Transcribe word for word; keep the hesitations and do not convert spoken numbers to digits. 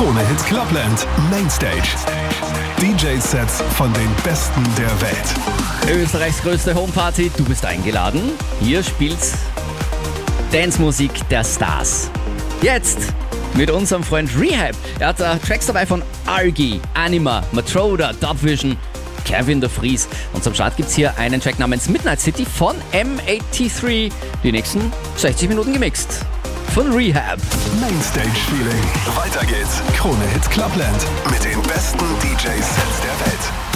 Krone Hit Clubland Mainstage. D J-Sets von den Besten der Welt. Österreichs größte Homeparty, du bist eingeladen. Hier spielt's Dance-Musik der Stars. Jetzt mit unserem Freund Rehab. Er hat äh, Tracks dabei von Argy, Anima, Matroda, Dubvision, Kevin de Vries. Und zum Start gibt's hier einen Track namens Midnight City von M achtundsechzig. Die nächsten sechzig Minuten gemixt. Von Rehab. Mainstage Feeling. Weiter geht's. Krone Hit Clubland mit den besten D J-Sets der Welt.